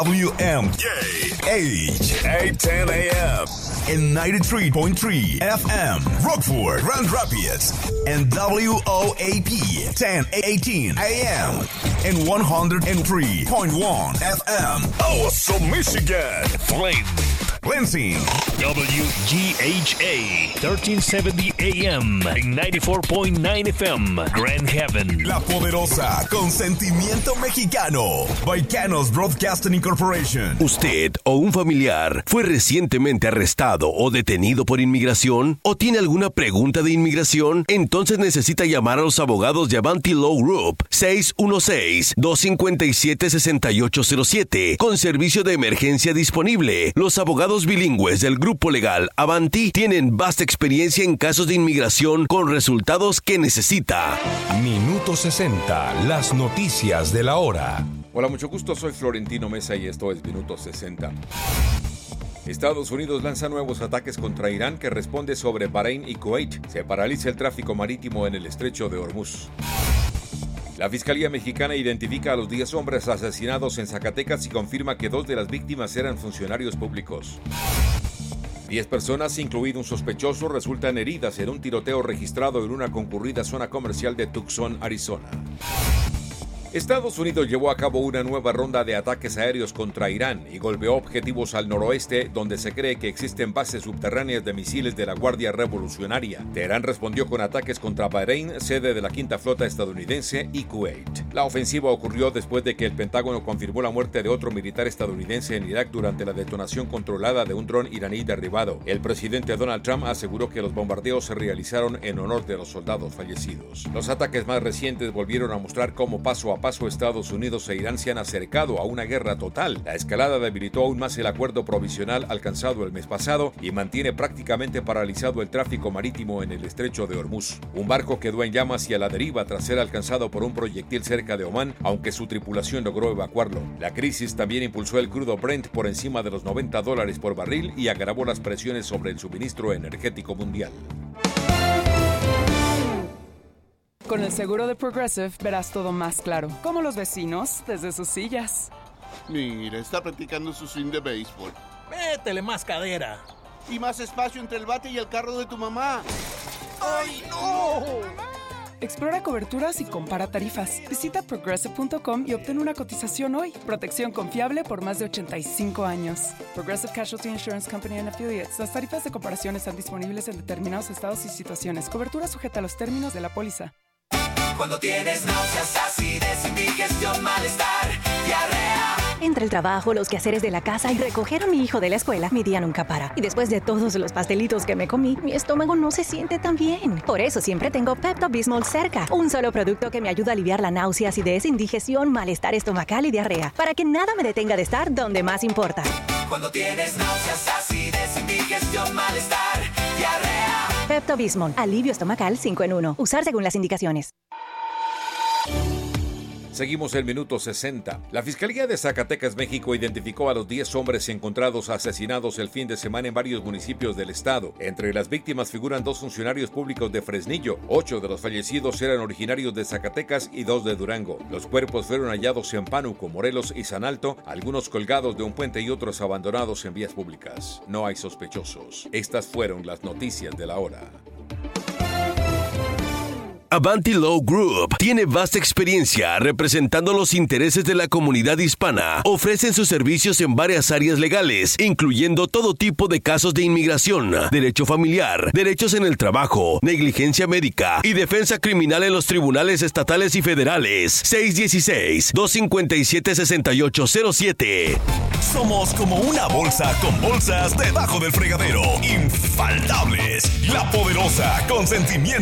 810 AM and 93.3 FM, Rockford, Grand Rapids, and WOAP 1018 AM and 103.1 FM, Awesome, Michigan, Flint, Lansing, WGHA 1370 AM and 94.9 FM, Grand Haven, La Poderosa, con sentimiento mexicano, Baicanos Broadcasting Incorporation. ¿Usted o un familiar fue recientemente arrestado o detenido por inmigración? ¿O tiene alguna pregunta de inmigración? Entonces necesita llamar a los abogados de Avanti Law Group 616-257-6807 con servicio de emergencia disponible. Los abogados bilingües del grupo legal Avanti tienen vasta experiencia en casos de inmigración con resultados que necesita. Minuto 60, las noticias de la hora. Hola, mucho gusto, soy Florentino Mesa y esto es Minuto 60. Estados Unidos lanza nuevos ataques contra Irán que responde sobre Bahrein y Kuwait. Se paraliza el tráfico marítimo en el estrecho de Hormuz. La Fiscalía Mexicana identifica a los 10 hombres asesinados en Zacatecas y confirma que 2 de las víctimas eran funcionarios públicos. 10 personas, incluido un sospechoso, resultan heridas en un tiroteo registrado en una concurrida zona comercial de Tucson, Arizona. Estados Unidos llevó a cabo una nueva ronda de ataques aéreos contra Irán y golpeó objetivos al noroeste, donde se cree que existen bases subterráneas de misiles de la Guardia Revolucionaria. Teherán respondió con ataques contra Bahrein, sede de la Quinta Flota estadounidense, y Kuwait. La ofensiva ocurrió después de que el Pentágono confirmó la muerte de otro militar estadounidense en Irak durante la detonación controlada de un dron iraní derribado. El presidente Donald Trump aseguró que los bombardeos se realizaron en honor de los soldados fallecidos. Los ataques más recientes volvieron a mostrar cómo paso a paso Estados Unidos e Irán se han acercado a una guerra total. La escalada debilitó aún más el acuerdo provisional alcanzado el mes pasado y mantiene prácticamente paralizado el tráfico marítimo en el estrecho de Hormuz. Un barco quedó en llamas y a la deriva tras ser alcanzado por un proyectil cerca de Omán, aunque su tripulación logró evacuarlo. La crisis también impulsó el crudo Brent por encima de los $90 por barril y agravó las presiones sobre el suministro energético mundial. Con el seguro de Progressive verás todo más claro, como los vecinos desde sus sillas. Mira, está practicando su swing de béisbol. Métele más cadera. Y más espacio entre el bate y el carro de tu mamá. ¡Ay, no! Explora coberturas y compara tarifas. Visita Progressive.com y obtén una cotización hoy. Protección confiable por más de 85 años. Progressive Casualty Insurance Company and Affiliates. Las tarifas de comparación están disponibles en determinados estados y situaciones. Cobertura sujeta a los términos de la póliza. Cuando tienes náuseas, acidez, indigestión, malestar, diarrea. Entre el trabajo, los quehaceres de la casa y recoger a mi hijo de la escuela, mi día nunca para. Y después de todos los pastelitos que me comí, mi estómago no se siente tan bien. Por eso siempre tengo Pepto-Bismol cerca. Un solo producto que me ayuda a aliviar la náusea, acidez, indigestión, malestar estomacal y diarrea. Para que nada me detenga de estar donde más importa. Cuando tienes náuseas, acidez, indigestión, malestar, diarrea. Pepto-Bismol. Alivio estomacal 5 en 1. Usar según las indicaciones. Seguimos el Minuto 60. La Fiscalía de Zacatecas, México, identificó a los 10 hombres encontrados asesinados el fin de semana en varios municipios del estado. Entre las víctimas figuran 2 funcionarios públicos de Fresnillo. 8 de los fallecidos eran originarios de Zacatecas y 2 de Durango. Los cuerpos fueron hallados en Pánuco, Morelos y San Alto, algunos colgados de un puente y otros abandonados en vías públicas. No hay sospechosos. Estas fueron las noticias de la hora. Avanti Law Group tiene vasta experiencia representando los intereses de la comunidad hispana. Ofrecen sus servicios en varias áreas legales, incluyendo todo tipo de casos de inmigración, derecho familiar, derechos en el trabajo, negligencia médica y defensa criminal en los tribunales estatales y federales. 616-257-6807. Somos como una bolsa con bolsas debajo del fregadero. Infaltables. La Poderosa, con sentimiento